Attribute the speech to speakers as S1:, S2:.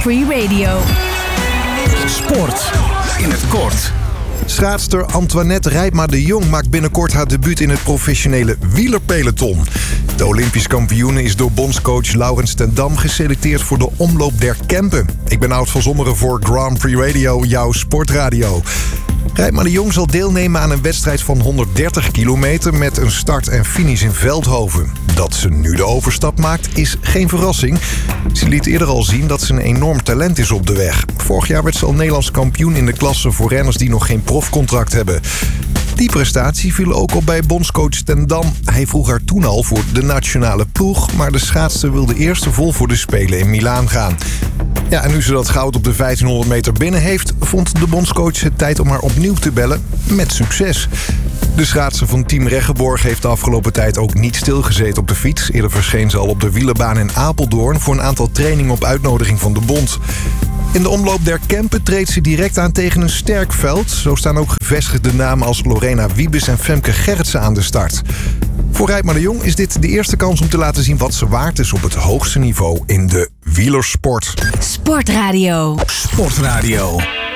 S1: Free Radio.
S2: Sport in het kort.
S3: Schaatster Antoinette Rijpma de Jong maakt binnenkort haar debuut in het professionele wielerpeloton. De Olympisch kampioene is door bondscoach Laurens ten Dam geselecteerd voor de Omloop der Kempen. Ik ben Oud van Zommeren voor Grand Prix Radio, jouw sportradio. Rijpma de Jong zal deelnemen aan een wedstrijd van 130 kilometer met een start en finish in Veldhoven. Dat ze nu de overstap maakt is geen verrassing. Ze liet eerder al zien dat ze een enorm talent is op de weg. Vorig jaar werd ze al Nederlands kampioen in de klasse voor renners die nog geen profcontract hebben. Die prestatie viel ook op bij bondscoach ten Dam. Hij vroeg haar toen al voor de nationale ploeg, maar de schaatster wilde eerst vol voor de Spelen in Milaan gaan. Ja, en nu ze dat goud op de 1500 meter binnen heeft, vond de bondscoach het tijd om haar opnieuw te bellen, met succes. De schaatser van Team Reggeborg heeft de afgelopen tijd ook niet stilgezeten op de fiets. Eerder verscheen ze al op de wielerbaan in Apeldoorn voor een aantal trainingen op uitnodiging van de bond. In de Omloop der Kempen treedt ze direct aan tegen een sterk veld. Zo staan ook gevestigde namen als Lorena Wiebes en Femke Gerritsen aan de start. Voor Rijpma de Jong is dit de eerste kans om te laten zien wat ze waard is op het hoogste niveau in de wielersport.
S1: Sportradio.
S2: Sportradio.